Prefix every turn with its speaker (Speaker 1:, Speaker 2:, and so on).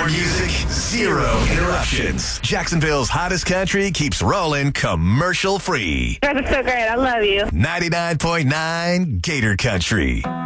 Speaker 1: music, zero interruptions. Jacksonville's hottest country keeps rolling commercial free.
Speaker 2: You guys are so great. I love you.
Speaker 1: 99.9 Gator Country.